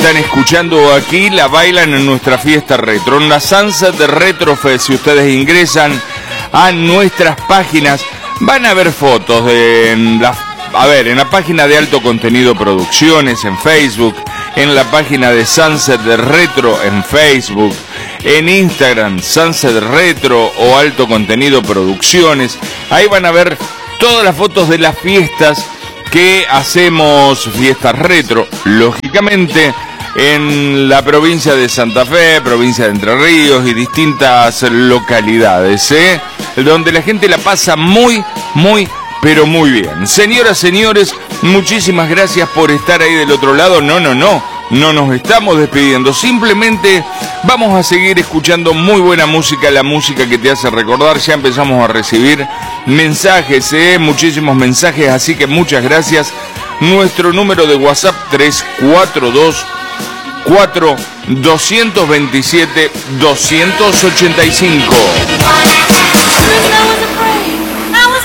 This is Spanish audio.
están escuchando aquí la bailan en nuestra fiesta retro, en la Sunset Retro Fest. Si ustedes ingresan a nuestras páginas, van a ver fotos en la página de Alto Contenido Producciones en Facebook, en la página de Sunset Retro en Facebook, en Instagram, Sunset Retro o Alto Contenido Producciones. Ahí van a ver todas las fotos de las fiestas que hacemos, fiestas retro, lógicamente, en la provincia de Santa Fe, provincia de Entre Ríos y distintas localidades, donde la gente la pasa muy, pero muy bien. Señoras, señores, muchísimas gracias por estar ahí del otro lado. No nos estamos despidiendo, simplemente vamos a seguir escuchando muy buena música, la música que te hace recordar. Ya empezamos a recibir mensajes, muchísimos mensajes, así que muchas gracias. Nuestro número de WhatsApp 342-4-227-285.